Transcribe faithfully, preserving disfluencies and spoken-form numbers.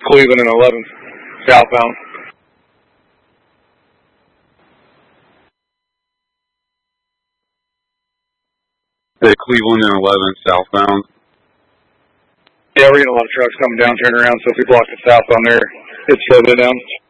Cleveland and eleven, southbound. Hey, Cleveland and eleven, southbound. Yeah, we're getting a lot of trucks coming down, turning around, so if we block the southbound there, it's further down.